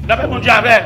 La paix, mon Dieu, avec.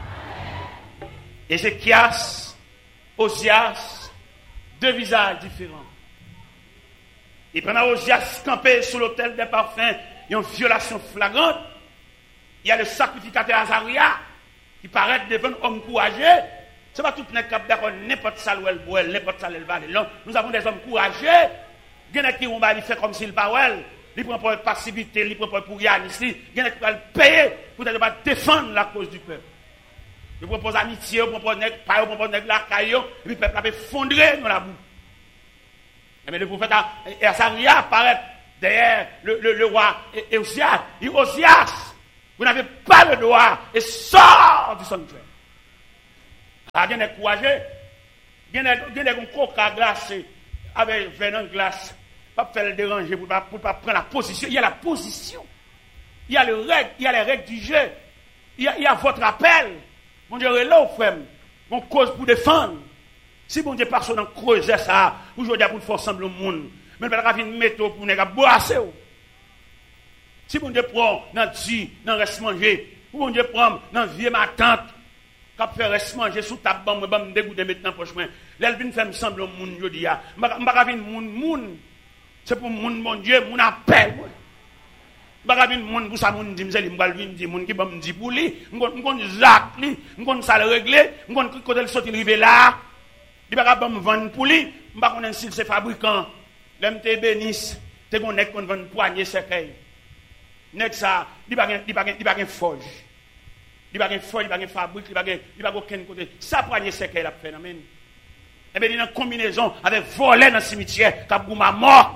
Ézéchias, Osias, deux visages différents. Et pendant Osias campé sous l'autel des parfums, il y a une violation flagrante. Il y a le sacrificateur Azaria qui paraît devant un homme courageux. Ce n'est pas tout le monde d'accord, n'importe ça où elle boit, n'importe ça où elle va. Non, nous avons des hommes courageux. Il y en a qui vont faire comme s'il parle. Il prend pour passivité, il prend pour rien ici. Il y en a qui vont payer pour défendre la cause du peuple. Il propose amitié, il propose la caillou, et puis le peuple a effondré dans la boue. Mais le prophète Azaria apparaît derrière le roi Osias. Il dit Osias, vous n'avez pas le droit et sort du sanctuaire. Il y a des courageux, il y a des coca glacés avec venin glace. Pas faire le déranger pour ne pas prendre la position. Il y a la position. Il y a les règles du jeu. Il y a votre appel. Mon Dieu, là, frère, on cause pour défendre. Si mon Dieu personne dans creuser ça, aujourd'hui pour faire sembler au monde, mais il va venir mettre pour ne pas boire. Si mon Dieu prend dans le reste manger, ou mon Dieu prend dans vieux ma tante, qui fait reste manger sous ta bande, je vais me dégoûter maintenant pour chemin. Là, il vient faire sembler au monde aujourd'hui. Je ne vais pas venir monde. C'est pour mon Dieu, mon appel. Je ne vais pas venir pour ça, mon Dieu, je vais venir mon qui va me dire pour lui, je vais Jacques, je vais ça le régler, je vais côté le sortir arriver là. Il ne va pas me vendre pour lui, je ne vais pas connaître si c'est fabricant. L'homme te bénisse, tu es connecté qu'on vend poignée cercueil. Nek ça, il n'y a pas de forge. Il n'y a pas de forge, il n'y a pas de fabrique, il n'y a pas aucun côté. Ça poignée cercueil la phénomène. Eh bien, il y a une combinaison avec voler dans le cimetière, qui a boum à mort.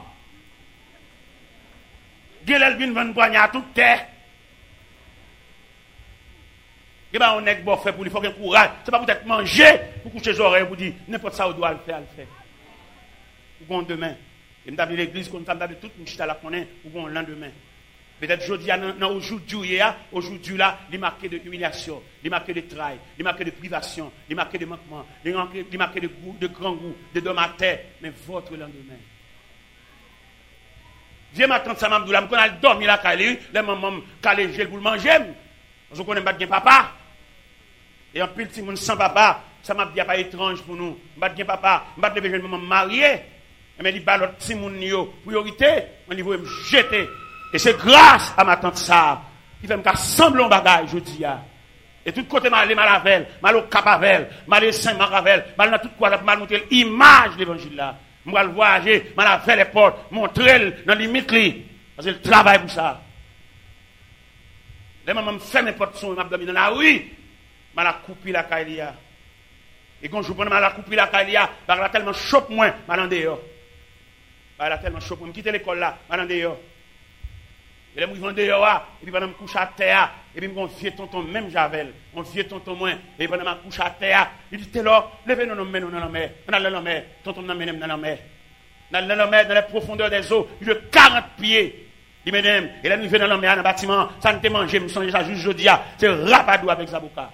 Gélel vient vendre poignée à toute terre. Et bien, on est bon fait pour lui, il faut qu'il y ait courage. Ce n'est pas pour être mangé, pour coucher les oreilles, pour dire n'importe ça, on doit le faire, Pour qu'on demain. Et nous avons l'église, comme nous avons toute une chute à la connaître, pour qu'on lendemain. Peut-être aujourd'hui, aujourd'hui là, il est marqué de humiliation, il est marqué de travail, il est marqué de privation, il est marqué de manquement, il est marqué de goût, de grand goût, de dom à terre, mais votre lendemain. Viens ma tante Samam Doula, je vais dormir là, les mamans calé gel pour le manger. Je connais pas bien papa. Et en plus, si mon sans papa, ça m'a dit pas étrange pour nous. Je ne papa, je ne vais pas me marier. Mais il dit, bah, l'autre, si mon priorité, on va me jeter. Et c'est grâce à ma tante ça qui fait me sembler un bagage, je dis. Et tout côté, mal à Vel, mal au Capavel, mal à Saint-Maravel, mal dans tout quoi, mal montrer l'image de l'évangile là. Je vais le voyager, mal à faire les portes, montrer dans les limites. Parce que le travail pour ça. Les mamans me font mes portes, je vais dans la rue, je vais couper la caïlia. Et quand je prends mal à couper la caïlia, elle a tellement chope moins, je vais en dehors. Elle a tellement chope moins, je quitte l'école là, je vais en dehors. Et là, je vais en dehors, et puis pendant que je me couche à terre, et puis je me vieux tonton, même Javel, mon vieux tonton moins, et pendant que je me couche à terre, il dit, t'es là, levez nous dans la mer, dans la mer, tonton dans la mer, dans la mer, dans les profondeurs des eaux, il a 40 pieds. Il me dit, et là, nous venons dans la mer, dans le bâtiment, ça ne te mange, je me sens déjà juste jeudi, c'est rapadou avec Zaboka.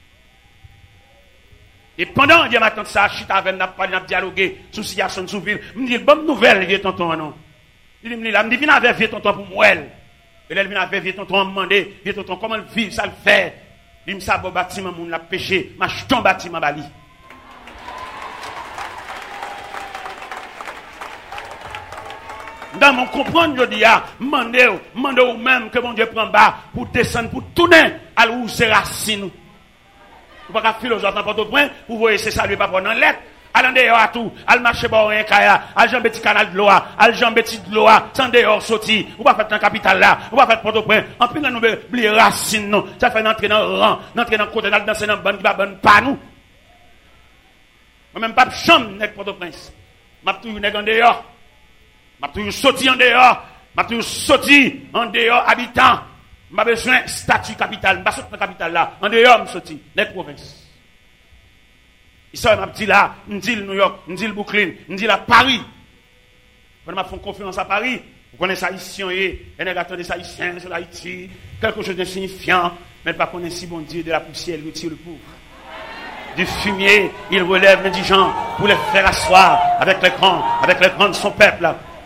Et pendant que je m'attends ça, je suis avec n'a dialogué sur situation de ville. Je me dis, bonne nouvelle, vieux tonton, non. Il me dit, là, je me dis, viens avec vieux tonton pour moi. Et là, il vient avec vieux tonton, me demander, vieux tonton, comment le vivre, ça le fait. Il me dit, ça, bon bâtiment, mon l'a péché, ma jeton bâtiment, bali. Dans mon comprendre, je dis, demandez ou même que mon Dieu prend bas pour descendre, pour tourner à l'où c'est racine. Vous ne pouvez pas philosophe dans votre point, vous voyez, c'est ça, lui, pas prendre en lettre. Allez dehors à tout, allez marcher par un kaya, allez jambe petit canal de l'eau, allez jambe petit de l'eau, sans dehors sortir, vous ne pouvez pas faire un capital là, vous ne pouvez pas faire Port-au-Prince. En plus, nous oublions racines, non. Ça fait entrer dans le rang, entrer dans le côté, danser dans le bon, qui va bonne pas nous. Moi-même, pas de chambre, n'est Port-au-Prince. Je suis toujours en dehors. Je suis toujours sorti en dehors. Je suis toujours sorti en dehors, habitant. Je n'ai pas besoin de statut capital. Je ne suis pas sorti dans la capitale là. En dehors, je suis sorti. Les provinces. Ils sont dit là, je dis New York, je dis le Brooklyn, je dis là Paris. Quand je fais confiance à Paris, vous connaissez ça ici, et les des Haïtiens sur Haïti, quelque chose d'insignifiant, mais pas connaître si bon Dieu de la poussière, il retire le pauvre. Du fumier, il relève les gens pour les faire asseoir avec les grands de son peuple.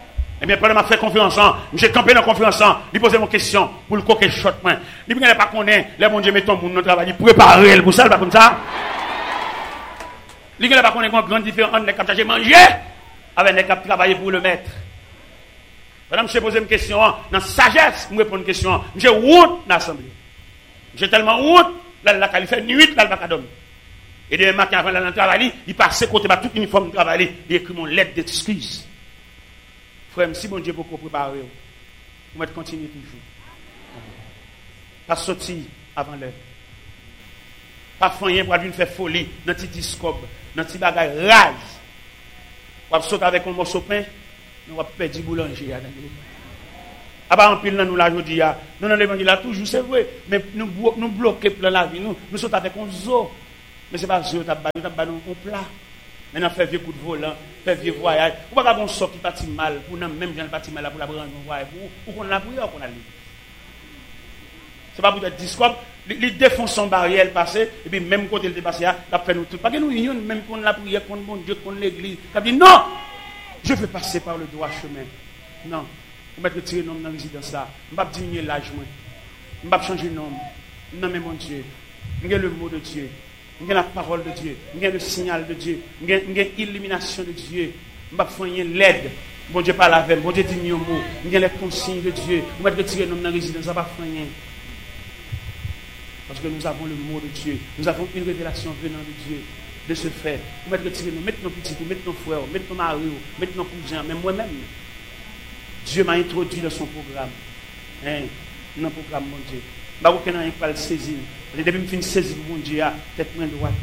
Eh bien, pendant que je fais conférence, j'ai campé dans la conférence, il posait mon question pour le coquet shot. Il ne pas connaître, les bon Dieu met ton monde dans le travail, il préparer pour ça, pas comme ça. Il ne pas connaître une grande différence entre les cap de manger avec les cap travailler pour le maître. Madame, je pose une question, dans la sagesse, je réponds une question. J'ai honte dans l'assemblée. J'ai tellement honte, là, il fait nuit, là, il va dormir. Et demain matin, avant d'aller travailler, il passe côté tout uniforme de travail, il écrit mon lettre d'excuse. Frère, si bon Dieu peut préparer, vous mettez continuer toujours. Pas sortir avant l'heure. Pas faire pour venir faire folie dans petit discours, dans petit bagage rage. Vous sauter avec un morceau de pain, nous allons perdre du boulanger. Ah bah en pile nous la aujourd'hui nous dans l'évangile là toujours c'est vrai mais nous bloquer plein la vie nous sautons avec un zoo mais c'est pas zoo t'as nous un plat maintenant faire vieux coup de volant faire vieux voyage ou pas qu'on sort qui parti mal pour nous même gens parti mal pour la prendre un voyage pour qu'on la prière qu'on a lu c'est pas pour être discours les défonce son barrière passé et puis même côté le dépassé là fait nous tout pas que nous union même qu'on la prière qu'on bon Dieu qu'on l'église ça dit non je veux passer par le droit chemin non. Je vais retirer le nom dans la résidence là. Je ne vais pas diminuer l'âge. Je ne vais pas changer le nom. Non, mais mon Dieu. Je le mot de Dieu. Je la parole de Dieu. Je le signal de Dieu. Je l'illumination de Dieu. Je ne vais pas faire l'aide. Bon Dieu parle avec. Bon Dieu dit un mot. Je les consignes de Dieu. Je vais retirer le nom dans la résidence. Je ne vais pas faire rien. Parce que nous avons le mot de Dieu. Nous avons une révélation venant de Dieu. De ce fait. Je vais retirer le nom. Mettre nos petits, mettre nos frères, mettre nos maris, mettre nos cousins, même moi-même. Dieu m'a introduit dans son programme. Dans le programme, mon Dieu. Je ne sais pas le saisir. Depuis que je finis saisir mon Dieu, tête moins droite.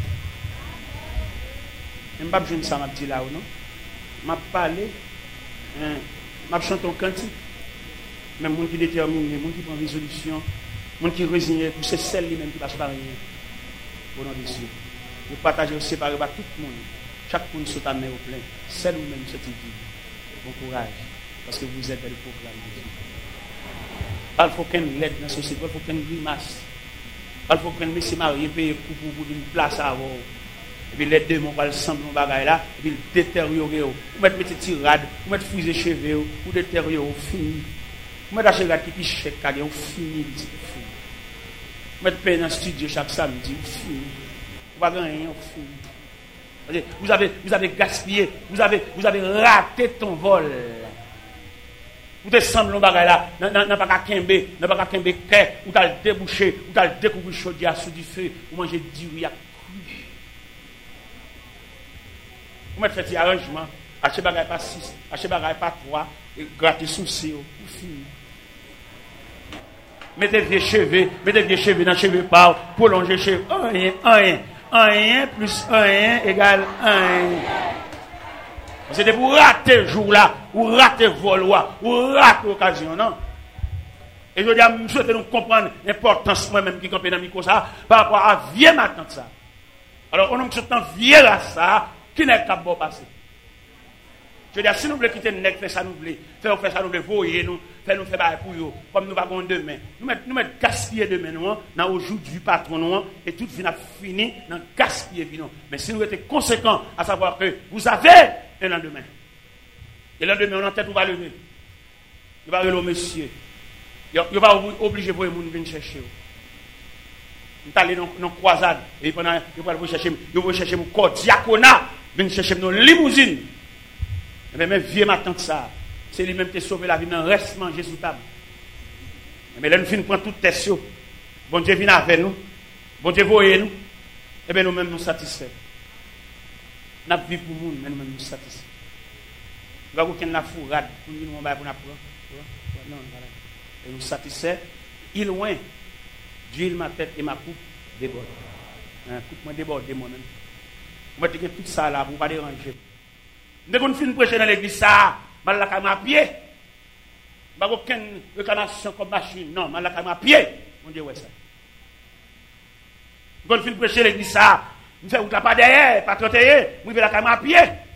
Je ne sais pas si ça m'a dit là ou non. Je vais parler. Je vais chanter un cantique. Même les gens qui déterminent, les gens qui prennent résolution, les gens qui résignent, c'est celle lui-même qui passe par rien. Au nom de Dieu. Je partage et séparer par tout le monde. Chaque monde saute à main au plein. Celle ou même cette vie. Bon courage. Parce que vous êtes dans le programme de Dieu. Il faut qu'un l'aide dans la société, il faut qu'un grimace. Il faut qu'un monsieur marié paye pour une place à avoir. Et puis les deux, on va le sembler dans le bagage là, et puis détériorer. Vous mettez tirade, vous mettez fusée cheveux, vous détériorer, fini. Vous mettez acheter qui chèque, vous fini. Vous mettez payer dans le studio chaque samedi, vous fini. Vous ne pouvez rien, vous fini. Vous avez gaspillé, vous avez raté ton vol. Vous te semblez dans bagage là, n'a pas qu'à kembe, ou t'as le débouché, ou t'as le découvert chaudière sous du feu, ou manger du riz à cru. Vous mettez fait des arrangements, acheter bagage pas 6, acheter bagage pas 3, et gratter sous c'est ou fini. Mettez vieux cheveux dans cheveux par, prolonger cheveux, 1 plus 1 égale 1. C'était pour rater le jour là, ou rater le vol, ou rater l'occasion, non? Et je dis à monsieur, nous comprendre l'importance moi-même qui campé dans le micro ça, par rapport à vieux matin ça. Alors, on a tout le temps vieux là ça, qui n'est pas bon passé. Je dis à si nous voulons quitter le nec, faire ça nous voulons, faire ça nous voulons, voyer nous, faire pour eux, comme nous avons demain. Nous mettons gaspiller demain, nous, dans aujourd'hui patron, nous, et tout vient fini dans gaspiller, nous. Mais si nous étions conséquents, à savoir que vous avez un lendemain. Et le lendemain, on a tête, on va lever. Il va lever monsieur. Il va obliger pour les gens de venir chercher. On est allé dans une croisade. Et pendant il va chercher mon corps diaconat. Venir chercher nos limousines. Et bien, même vieux ma tante ça. C'est lui-même qui a sauvé la vie dans le reste manger sous table. Mais là, nous finissons prendre toute tête. Bon Dieu vient avec nous. Bon Dieu voyez nous. Et bien, nous-mêmes nous satisfaits. Nous avons vécu pour nous, mais nous-mêmes nous satisfaits. Nous avons aucune fourrade pour nous dire pour nous apprendre. Non, voilà. Et nous satisfaits. Il loin, d'huile ma tête et ma coupe déborde. Coupe moi déborde moi-même. Moi, je tout ça là pour ne pas déranger. Dès qu'on finit de prêcher dans l'église, ça, je vais à pied. Je n'ai aucune réclamation comme machine. Non, je vais à pied. On dit, ouais, ça. Dès qu'on finit de prêcher dans l'église, ça, je fais pas derrière, pas trotter, je vais à pied.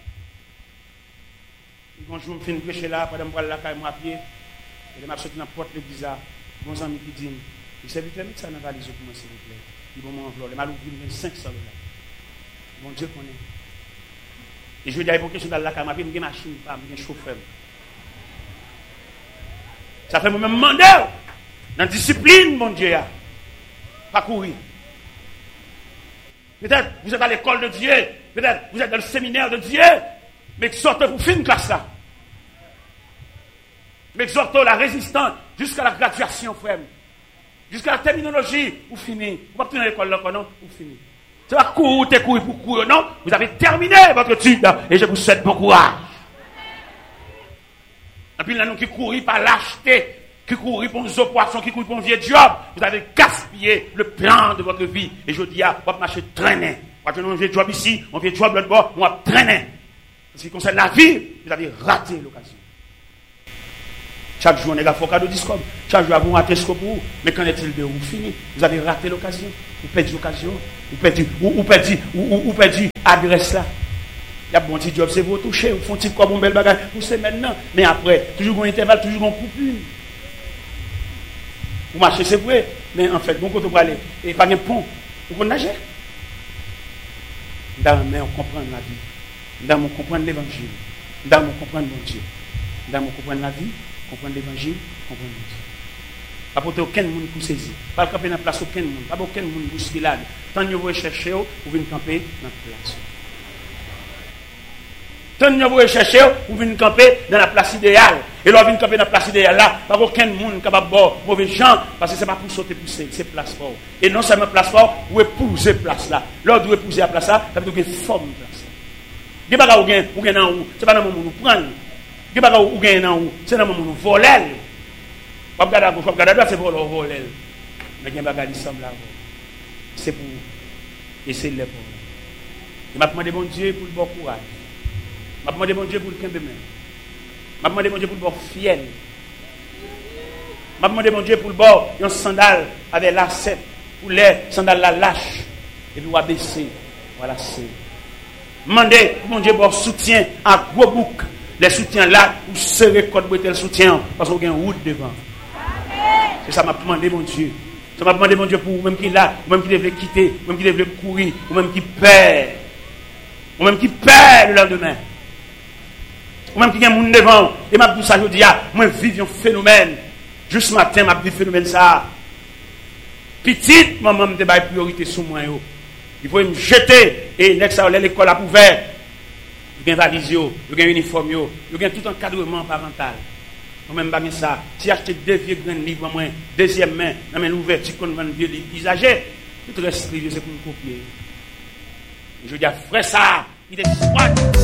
Quand je finis de prêcher là, pendant que je vais à pied, et je suis dans la porte de l'église, mon ami qui dit, il s'est vite mettre ça dans la valise pour moi, s'il vous plaît. Il va m'envoyer. Il m'a ouvert 500 $. Mon Dieu connaît. Et je veux dire, pour que je suis dans la caméra, je n'ai pas de machine, je n'ai pas de chauffeur. Ça fait moi-même demander dans la discipline, mon Dieu. Pas courir. Peut-être vous êtes à l'école de Dieu. Peut-être vous êtes dans le séminaire de Dieu. Mais sortez pour finir classe là. Mais exhortez la résistance jusqu'à la graduation, frère. Jusqu'à la terminologie, vous finissez. Vous ne pouvez pas à l'école là, non? Vous finissez. C'est pas courir pour courir, non? Vous avez terminé votre étude et je vous souhaite bon courage. Et puis là, nous qui courons par lâcheté, qui courent pour nos poissons, qui courent pour un vieux job, vous avez gaspillé le plan de votre vie. Et je dis, vous va marcher traîner. Quand on a un vieux job ici, un vieux job l'autre bord, on va traîner. En ce qui concerne la vie, vous avez raté l'occasion. Chaque jour, on est à Focado Discord. Chaque jour, vous ratez ce que pour vous. Mais qu'en est-il de vous fini? Vous avez raté l'occasion. Vous perdez l'occasion. Vous perdez l'adresse là. Il y a bon petit job, c'est vous toucher. Vous font petit comme un bel bagage. Vous savez maintenant. Mais après, toujours un intervalle, toujours un coupure. Vous marchez, c'est vrai. Mais en fait, bon côté pour aller. Et pas de pont. Vous pouvez nager. Mais on comprend la vie. On comprend l'évangile. On comprend mon Dieu. On comprend la vie. Comprendre l'évangile, comprendre Dieu. Pas pour aucun monde pour saisir. Pas camper dans la place aucun monde. Pas aucun monde pour se filer. Tant que vous cherchez, vous venez camper dans la place. Tant que vous cherchez, vous venez camper dans la place idéale. Et là, vous venez camper dans la place idéale là. Pas aucun monde capable de boire mauvais gens. Parce que ce n'est pas pour sauter pour c'est place fort. Et non seulement place fort, vous épousez place là. Là, vous épouser la place là, ça veut dire que forme place là. Vous n'avez pas de vous, c'est pas dans le monde où vous prenez. Vous n'avez pas de vous, c'est dans le monde où vous volez. Vous regardez à gauche, vous regardez à droite, c'est pour le voler. Mais il y a des choses qui sont là. C'est pour essayer de les voler. Je m'a demandé mon Dieu pour le bon courage. Je m'a demandé mon Dieu pour le camp de main. Je m'a demandé mon Dieu pour le bon fiel. Je m'a demandé mon Dieu pour le bon un sandal avec lacet. Pour les sandales la lâche. Et puis on va baisser. Voilà, c'est. Demandez mon Dieu pour soutien à gros bouc. Les soutiens là, pour serrer code le soutien. Parce qu'on a une route devant. C'est ça m'a demandé mon Dieu. Ça m'a demandé mon Dieu pour vous-même qui est là, vous-même qui devez quitter, vous-même qui devez courir, vous-même qui perd. Vous-même qui perd le lendemain. Vous-même qui a un monde devant. Et ma pour ça, je dis, moi, vive un phénomène. Juste ce matin, ma vie phénomène ça. Petite, maman me débat priorité sur moi. Il faut me jeter. Et next à l'école a ouvert. Il y a un valise, il y a un uniforme, il y a tout encadrement parental. Moi-même, pas ça. Si acheter 2 vieux grands livres, moi, deuxième main, dans l'ouverture qu'on vend vieux livres usagés, tout reste, c'est pour me copier. Je dis, frère, ça, il est froid.